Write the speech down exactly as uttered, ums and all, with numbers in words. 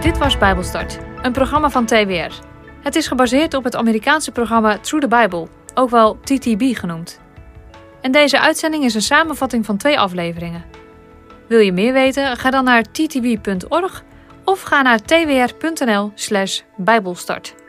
Dit was Bijbelstart, een programma van T W R. Het is gebaseerd op het Amerikaanse programma Through the Bible, ook wel T T B genoemd. En deze uitzending is een samenvatting van twee afleveringen. Wil je meer weten? Ga dan naar t t b punt org of ga naar t w r punt n l slash bijbelstart.